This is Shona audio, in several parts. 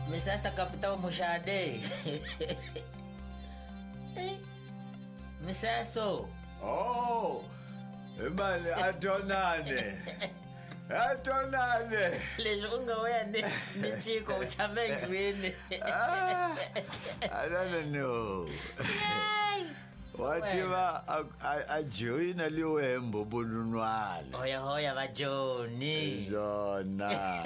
Misasa kapita umushade. Misaso. Oh, imali atonane. Atonane. Leswi u nga wena ni Chiko u tshame ndlwini. I don't know. Wativa a joina liwembo bununwala. Hoya va Joni. Zona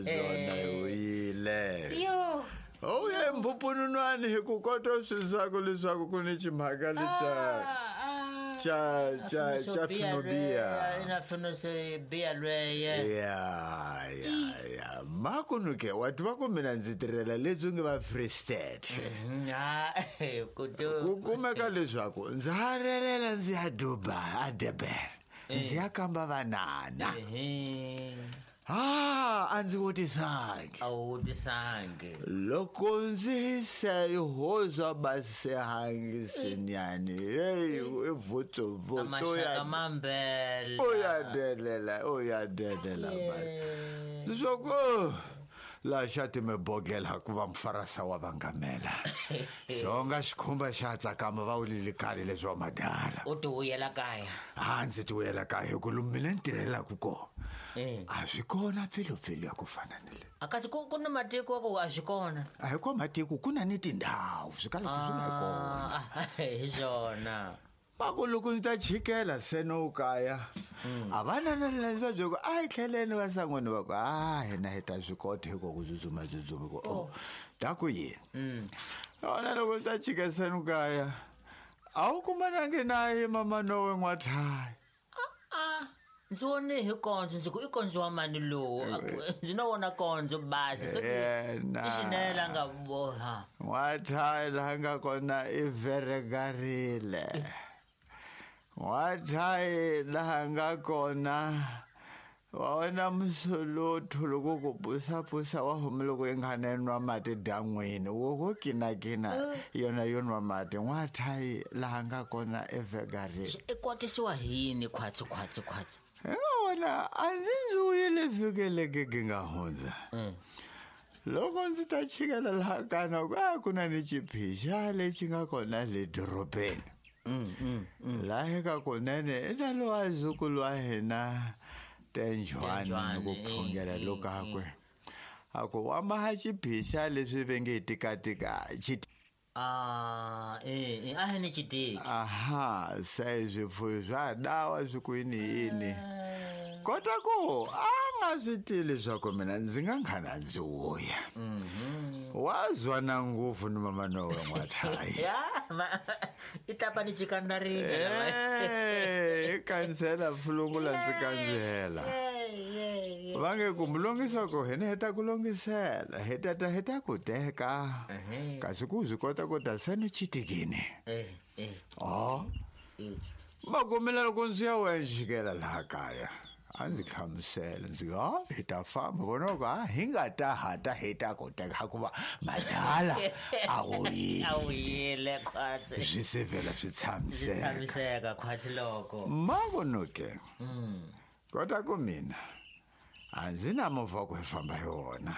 uyile. Yo. Oye mbupununwani hikukoto swisako leswaku kuni chimhaka lecha cha finobia. Ina finose bia lweye. Yeah. Makunuke watu wako mina nzitirela lezo nge va Free State. Kukumeka leswaku nzarelela nzi ya Dubai a Durban. Nzi ya kamba vanana. Andzi wotisangi. Awutisangi. Loko ndzi seyihozwa basehangi sinyani. Hey, voto Amashaka mambela. Oyadelela bani. Soko la shati me bogela kuva mfarasa wa vangamela. Songa xikhumba xa tsakama va ulilikali leswa madala. U ti uyela kaya. Ndzi ti uyela kaya ku lumile ntirhelaku kona. A swi kona pfilupfilu ya ku fana ni le. Akasi ku na matiko ko a swi kona. A hi ko matiko ku na ni tindhawu swi kala ku swi nga kona. Hi swona. Mako loko ndzi ta chikela seno kaya. Avana na leswa joko ai tlheleni va sangweni va ku hina hita swi kota hi ku zudzuma ko. Taku yini. Ona loko ndzi ta chika seno kaya. A wu kumanangi naye mama Nowe N'wathai. Ndzi wone hi kondzo ndzi ku i kondzo wa mani lowu ndzi no vona kondzo basi so i xinela nga boha N'wathai laha nga kona i veregarile N'wathai laha nga kona waona musolotho loko ku pusa wa homi loko i nga nenwa mati dan'wini wo kinakina yona nwa mati N'wathai laha nga kona i veregarile i kotisiwa hini khwatsi Wona andzi ndzuyile vhikeleke nga hundza. Loko ndzi ta chikela laha kana ku na ni chiphixa lexi nga kona le dorobeni. Laha ka kunene i na lowa zukulu wa hina Tenjwani ku phungela lokakwe. Ako wa maha chiphixa leswi venge tikatika a ni chitiki. Sai zwifuwo swa dawa swikwini yini. Kota ku a nga swi tivi leswaku mina ndzi nga nkhana ndzi wuya. Wazwa na nguvu ni mama Nowe N'wathai. I tapa ni chikandarile. I kansela fulungula ndzi kandzela. Vange ku mulongisa ko hina heta ku longisela heta ku teka kasi ku swi kota ku ta seno chitikini magomela loko ndzi ya wena xikela laha kaya a ndzi hlamusela ndzi hita famba vona ku hi nga ta hata heta ku teka ku va madala a wuyile khwatsi swi sevela swi tshamiseka khwatsi loko magonoke kota ku mina a ndzi na movha ku famba hi wona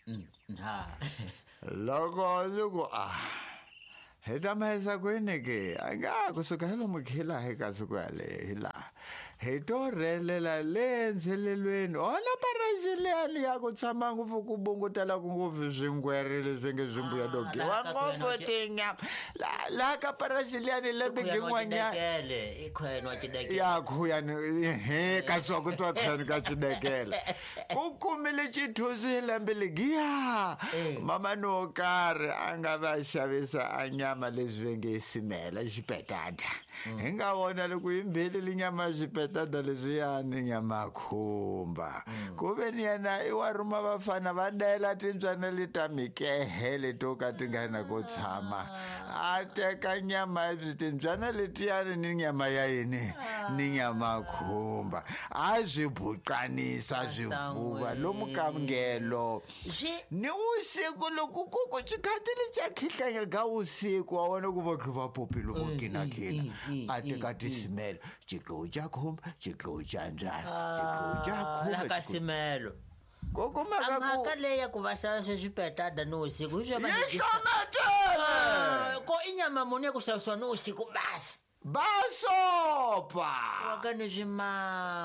loko heta mahesa kwini ke anga kusuka helo mukhila he ka siku yale hila heto relela le nzelelweni ona parajilani ya ku tshama ngufu ku bungutela ku ngufu zwingwere leswi nge zwimbuya doge wa ngofu tinya la ka parajilani le bigingwanya ikhwenwa chidekele ya khuyani he ka so ku twa khuyani ka chidekele ku kumile chithusi lambiligiya mama no kari anga va xavisa anya leswi nge simela xipetata hi nga vona loko yimbeleli nyama xipetata leswi yani nyama khumba ku veni yana i wa ruma vafana va dela tintswana leta mikehe leto ka ti nga na ko tshama a teka nyama ya tintswana letiyani ni nyama ya yini ni nyama khumba a swi buqanisa swivuva lomu ka ngelo ni usiku loko ku chikhatile cha khihlanya ga usiku wa wona ku va khiva popilo vo kinakina a teka tisimelo chikau cha khumba chikau cha njhani chikau cha khumba la ka simelo kokumeka amhaka leya ku va xava sweswipetada ni usiku hi swo va yihlometele ko inyama muni ya ku xavisiwa ni usiku basi basopa waka ni swimanga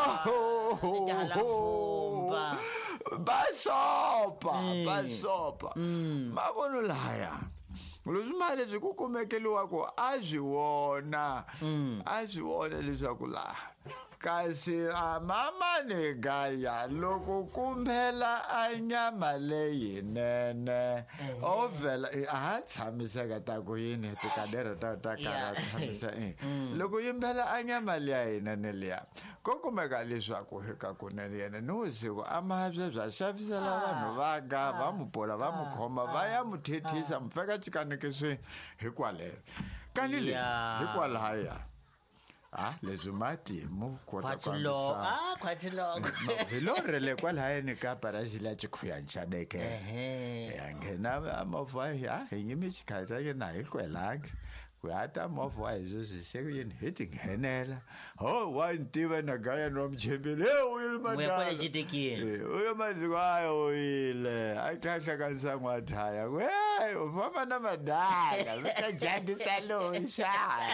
basopa mavonu laya leswi mali leswi ku kumekeliwako a swi vona leswaku laha kasi mama ni gaya loko kumbhela a nyama leyinene o vhela a tshamiseka ta ku yini tikadera ta kara tshamisa loko yimbhela a nyama liya yinene liya ko kumeka leswaku hika kunene yena ni usiku a mavye bya xavisela vanhu va ga va mu bola va mu khoma va ya mu thethisa mu feka cikaneke swi hikwaleyo kani le hikwalaya leswi matimu khwatsiloko hilorele kwalahayeni ka parajila cikhuyanxaneke yanghena movha hi nyimi xikhata yena hi kwelangi ku hata movha hi sweswi se yini hi ti nghenela wa ntiva na gaya no mchembele uyo uyo maziko ayo ile akhahla kansangu athaya u famba na madala vita jandisa loxa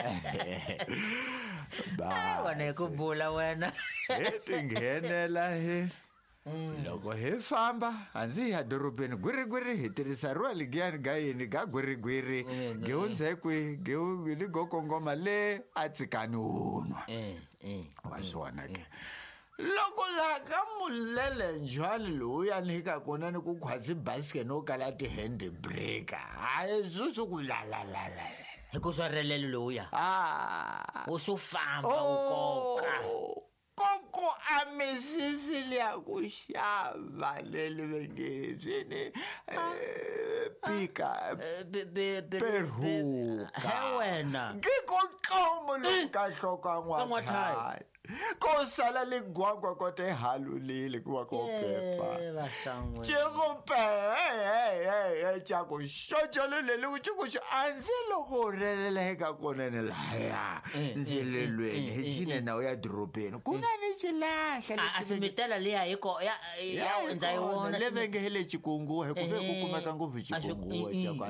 wena hi ku bula wena hi ti nghenela loko hi famba hanzi ya dorobeni gwirigwiri hi tirhisa ruwa ligiyani gayini ga gwirigwiri gehundza kwi ni go kongoma le a tsikani unwa wa swona ke loko la ka mulele njwali loya ni ka kona ni ku khwatsi basket no kala ti hand breaker hayi zuzu ku la hi ku swarelelo loya u swo famba u koka koko a misisi liya ku xava leli vengezini pika peruka wena ngikoqomo loka hloka n'wathai ko sala le gwangwa ko te halulile kuwa ko pepa chikupe cha ku xojolo leli ku chikuxo anzi loko releleka konene laya nzilelweni hi chinena u ya dorobeni kuna ni xilahla a simitela liya hiko ya ndza yi vona levengele chikungu hi ku ve ku kumeka ngopfu chikungu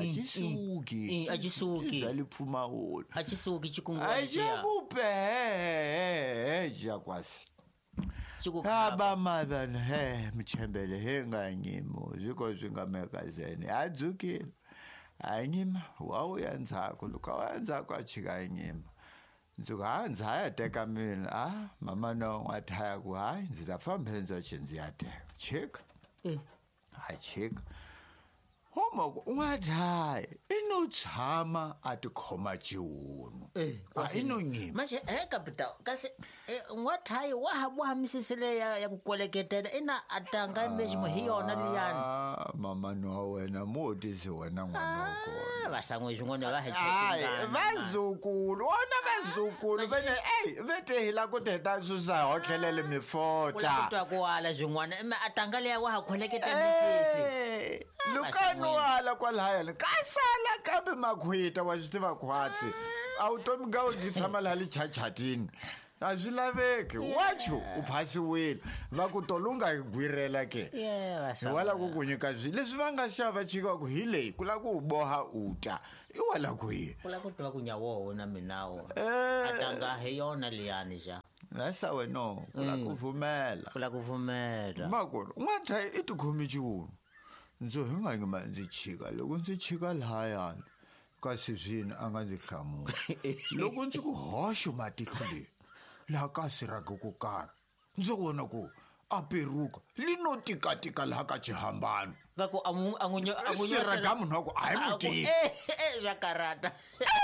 a chisuki zali pfuma wona a chisuki chikungu a chikupe ja kwasi aba mavana mchembele he nganyimo ziko zingamekazeni adzukile anyima wawu yandzako luka wandzako achika nyima nzuka hanza haya teka mina mama no ngathaya ku hayi ndzi ta famba ndzo chinzi ya teka cheka cheka homa ungathaya ino tshama atikhoma chiwunu ino nyima manje kapita kasi ngwathaya wa misisile ya ku koleketela ina atanga mejimo hi yona liyani mama no wena moti se wena ngwanoko vasangwe zwingone va hecheka vazukulu vene vete hila ku teta susa hotlelele mifota kutwa ku wala zwingwana atanga leya wa koleketa misisi lukano wala kwalaya kasala kambe makhwita wa switiva khwatsi a wu tomi ga u tshama la le chachatini a swi laveki wacho u phasiwile va ku tolunga gwirela ke wala ku ku nyika swi leswi va nga xava chika ku hi leyi ku la ku boha uta I wala ku yi ku la ku twa ku nyawo na minawo atanga he yona liyani ja nasa we no ku la ku vumela makolo ungatha I tikhomi chiwunu nzo hi nga ngima ndzi chika loko ndzi chika laya kasi zwini a nga ndzi hlamula loko ndzi ku hoxa matihlo leyi laha kasi ra ku kara ndzi vona ku a peruka lino tikatika laha ka chihambano ka ku angunyo raga munhu wa ku a hi mutiki jakarata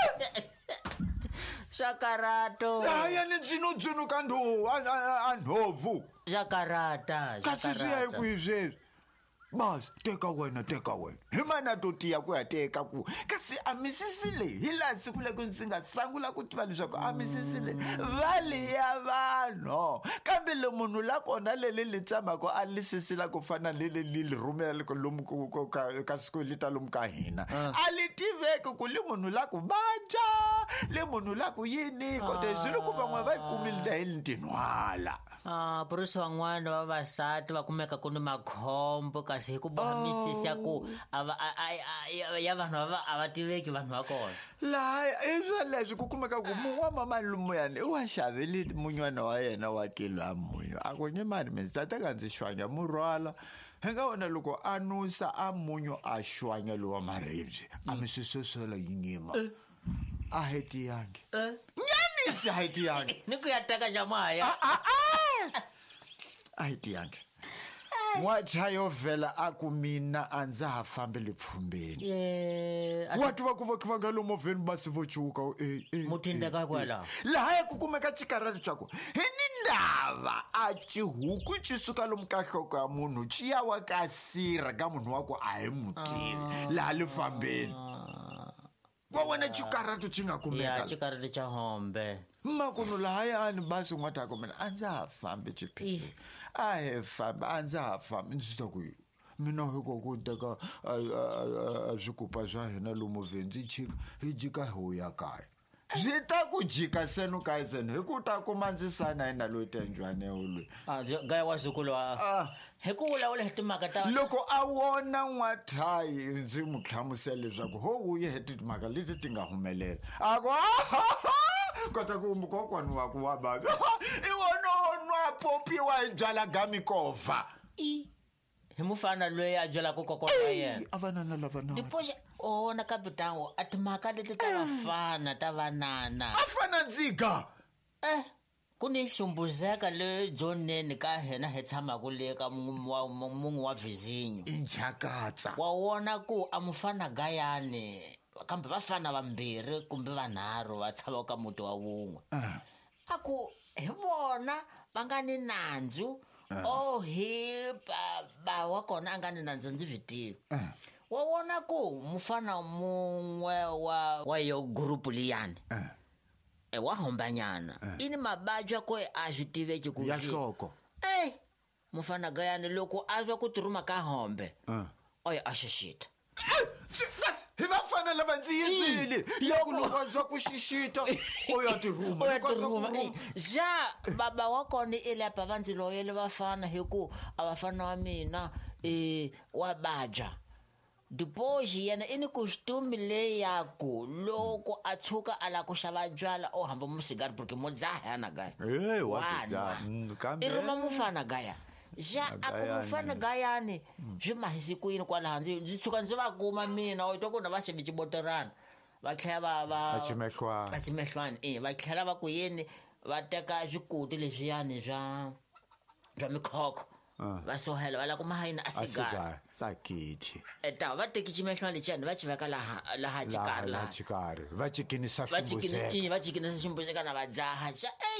Shakarato haya ni dzino ka ndhovu jakarata kasi swi ya hi ku hi sweswi bas teka wena hi mana to tiya ku ya teka ku kasi a misisi leyi hi laha siku leku ndzi nga sangula ku tiva leswaku a misisi leyi vali ya vanhu kambe le munhu la kona lele li tsamako a li sisila ku fana lele li rhumela lomu ka siku li ta lomu ka hina a li tiveki ku li munhu la ku vabya le munhu la ku yini kote zwilo ku van'we va yi kumile hi tinhwala purisi van'wana vavasati va kumeka ku ni makhombo kasi hi ku boha misisi ya ku ya vanhu a va tiveki vanhu va kona laha i swaleswi ku kumeka ku mun'we wa mamani lumuyani i wa xavele munywana wa yena wa kilo munyu a ku nyemani mi ndzi ta teka ndzi xwanya murhwala hi nga wona loko a nusa a munyu a xwanya lowa maribye a mi swi sosola yi nyima a heti yangi nyanisi a heti yangi ni ku ya teka xa mahaya a heti yangi n'watha yo vhela a ku mina a ndza ha fambele pfumbeni wati va ku va kha va nga lomu movheni basi vo cuka mutindeka kwalaho laha ya ku kumeka xikarati xa ku hi ni ndava a cihuku ci suka lomu ka nhloko ya munhu ci ya wa ka sira ka munhu wa ku a hi mutivi laha le fambeni wa wena xikarati ci nga kumeka xikarati xa hombe makunu lahayani basi n'wata ku mina a ndza ha fambi chiphini a hi fambi a ndza ha fambi ndzi ta ku mina hiko ku teka swikupa swa hina lomu vheni hi jika hi ya kaya byi ta ku jika senu ka senu hi ku ta kuma ndzi sana hina loyi tenjwane loyi gaya wa zukulu hi ku vulavula hi timhaka ta loko a wona n'wathayi ndzi n'wi hlamusela leswaku ho wuye hi timhaka leti ti nga humelela a ku kota ku mukokwani wa ku wa baba i wona nwa popiwa hi byala gamikova hi mufana loyi a byalaka kokwana wa yena a vanana lavana dipoxe ona kapitango a timhaka leti ta vafana ta vanana a fana ndziga ku ni xumbuzeka le dzoneni ka hina hi tshamaku le ka mun'we wa vizinyo i njakatsa wa wona ku a mufana gayani kambe vafana vambirhi kumbe vanharhu va tshama ka muti wa wun'we a ku hi vona va nga ni nandzu hi ba wa kona a nga ni nandzu ndzi swi tivi wa wona ku mufana mun'we wa yo gurupu liyani wa hombanyana i ni mababya ko a swi tiveki ku ya nhloko mufana gayani loko a zwa ku tirhuma ka hombe oya a xixita hi vafana lava ndzi yizile ya ku loko zwa ku xixita u ya tirhuma ja baba wa kona i lapa va ndzi loyele vafana hi ku a vafana wa mina wa babya dipoxi yena i ni kostumi leyi ya ku loko a tshuka a lava ku xava byala o hamba musigari porque mo dzahana gaya i ruma mufana gaya ja a ku mufana gayani swi mahisi kuyini kwalaha ndzi tshuka ndzi va kuma mina o twa ku na va xele xibotorana va tlhela va chimehlwana va tlhela va ku yini va teka swikuti leswiyani swa mikhokho va sohela va lava ku mahayini a sigari sakiti ta va teki chimehlwana lexiyani va chiveka laha xikarhi va cikinisa ximbuzeka na va dzaha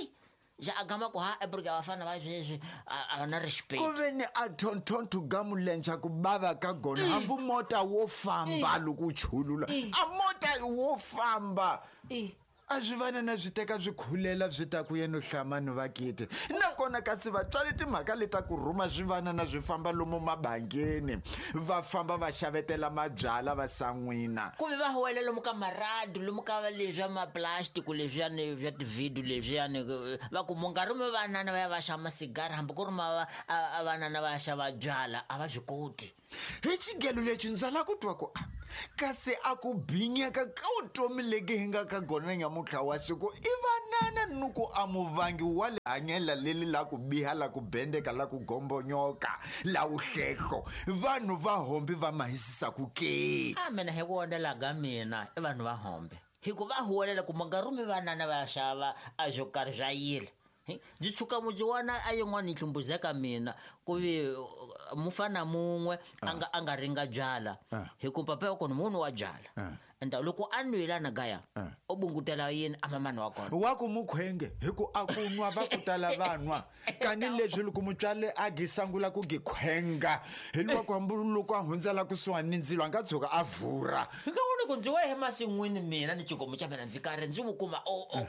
ja a gama ku porque vafana va sweswi a va na respect ku ve ni a thonthonto ga mulencha ku bava ka gona hambi mota wo famba loko u chulula a mota wo famba a swi vana na swi teka swi khulela swi ta ku yena hlamani vakiti nakona kasi vatswali timhaka leta ku rhuma swi vana na swi famba lomu mabangeni va famba va xavetela mabyala va san'wina ku ve va howela lomu ka maradu lomu ka leswiya maplastiku leswiyani swa tivhidiyo leswiyani va ku munkarhi mi vanana va ya va xava masigari hambi ku ri vanana va ya xava byala a va swi koti hi xigelo lexi ndzi la ku twa ku kasi a ku binyeka ka vutomi leki hi nga ka gona nyamutlha wa siku i vanana nuku a muvangi wa le hanyela leli la ku biha la ku bendeka la ku gombonyoka la uhlehlo vanhu va hombi va mahisisa ku ke mina hi vonela ga mina i vanhu va hombe hi ku va huwelela ku mangarumi vanana va ya xava a swo karhi swa yile ndzi tshuka mudzi wana a yin'wana yi hlumbuzeka mina ku vi mufana mun'we a nga ringa byala hi ku papa kona munhu wa byala enda loko a nwelana gaya o bungutela yini a mamani wa kona wa ku mukhwenge hi ku a ku nwa va ku tala vanwa kanileswi loko mutswali a gisangula ku gikhwenga hi loko hambulu loko a hundzela kusuhani ndzilo a nga tshuka a vhura hi nga voni ku ndzi we he masin'wini mina ni cikomo xa mina ndzi karhi ndzi wu kuma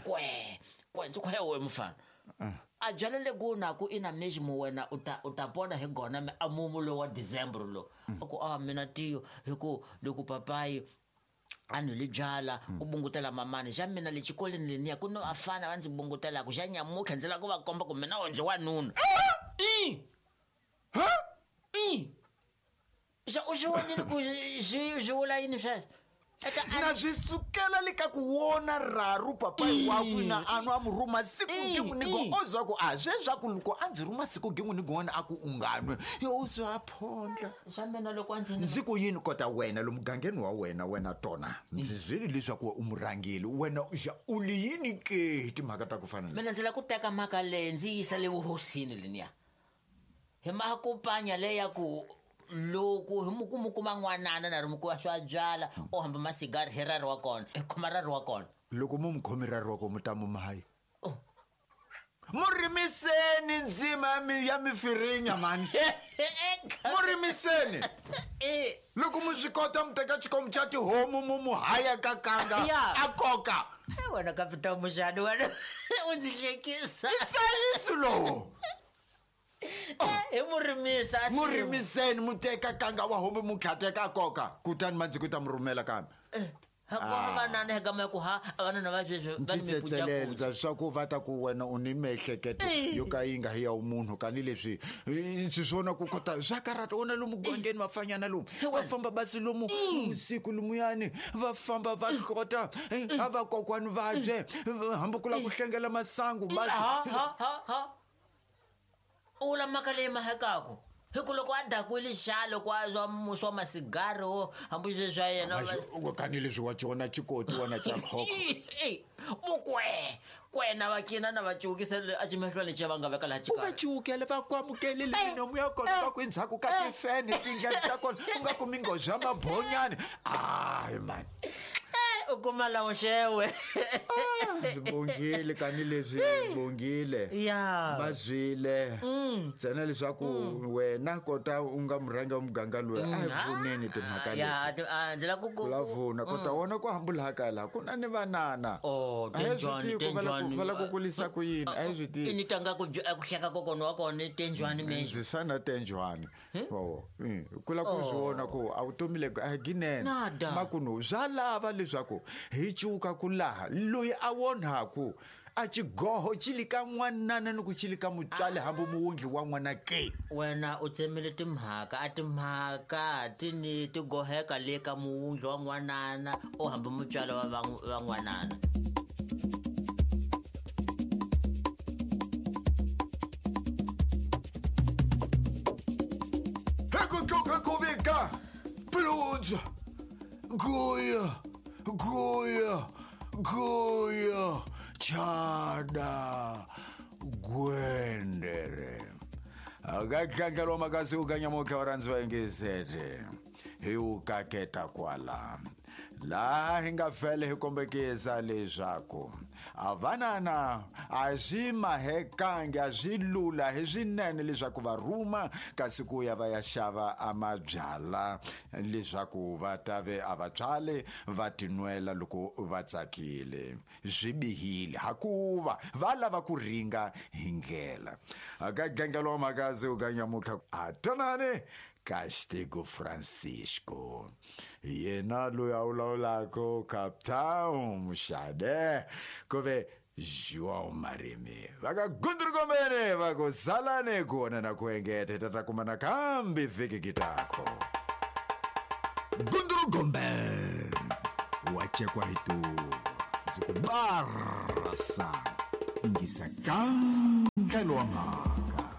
kwe ndzi khwewe mufana a byala lego naku ina meji mo wena u ta pona hi gona a mumu lo wa December lo aku mina tiyo hi ku loko papayi anu le byala u bungutela mamani xa mina le xikoleni leniya ku no vafana va ndzi bungutelaka xa nyamutlha ndzi lava ku va komba ku mina ndzi wanuna xa u swi vonile ku swi vula yini sweswo na swi sukela le ka ku wona raru papa wakwe na anu a mo ruma siku gengwe ni go ozwa ku a zweswaku loko a ndzi ruma siku gengwe ni gona a ku unganwe yo swa phondla xa mina loko ndzi ku yini kota wena lo mugangeni wa wena tona ndzi zwile leswaku u murhangeli wena u li yini ke timhaka ta ku fana mina ndzi la ku teka mhaka leyi ndzi yisa le vuhosini leniya hi makupanya leya ku loko hi mukuma n'wanana na ri mukuva swa byala o hamba masigari hi rari wa kona hi khoma rari wa kona loko mu mukhomi rari wa kona mutamu mahayi murimiseni ndzima ya mifirinya mani murimiseni loko mu swi kota mu teka xikomu xa tihomu mu haya ka kanga a koka wena kapita muxani wena u ndzi hlekisa itsayisu lowo hi murimiseni mu teka kanga wa homu mu khateka koka kutani mandzi ku ta mu rhumela kambe hakohavanana hi gama ku avanana va sweswo va ni miputsakuza swa ku va ta ku wena u ni miehleketo yo ka yi nga hi ya umunhu kanileswi swi swona ku kota swa karata wona lomu gongeni vafanyana lomu va famba basi lomu usiku lomuyani va famba va hlota a vakokwani va bye hambi ku la ku hlengela masangu basi u la mhaka leyi mahekako hi ku loko a dakwile xalo ku a zwa musi wa masigari wo hambi sweswi swa yena kanileswi wa xona xikoti wona xa khoko kwena vakina na vacukisa a cimehlweni xa va nga veka laha va cukele va kwamukele nomu ya kona va ku endzhaku ka tifene tindlela ta kona u nga kumi nghozi ya mabonyani ayi mani u kuma lawo xewe bongile kanileswi bongile va zwile ntsena leswaku wena kota u nga murhangi wa muganga loyi a hi pfuneni timhaka ndzi la ku lavuna kota wona ku hambulaka laha ku na ni vanana a hi swi tivi va la ku kulisa ku yini a hi swi tivi ni tanga ku hleka kokona wa kona tenjwani ndzi sana tenjwani ku la ku swi vona ku a vutomi leko a hi ginene makunu swa lava leswaku hi cuka ku laha loyi a wonhaku a xigoho xi li ka n'wanana ni ku xi li ka mutswali hambi muwundli wa n'wana ke wena u tsemile timhaka a timhaka ti goheka le ka muwundli wa n'wanana o hambi mutswali wa n'wanana ku vika plunja Goya, chada, gwendere. Agakangalo makasi ukanyamuka waranzi vaingisete. Hi ukaketa kwala. La hinga fele hi kombekisa leswaku avanana a swi mahekangi a swi lula hi swinene leswaku va rhuma kasi ku ya va ya xava amabyala leswaku va ta ve a va byale va tinwela loko va tsakile swi bihile hakuva va lava ku ringa hi ndlela aka gengelo makazi u ka nyamutlha a tonane Castigo Francisco yena loyi a wulawulako Capitão Muxade kove João Marimi va ka gundurugomene va ku salane kona na ku engeta tata kumana kambe vhiki kitako gundurugombe wachekwa hitu zikubarasa ingisa kangalo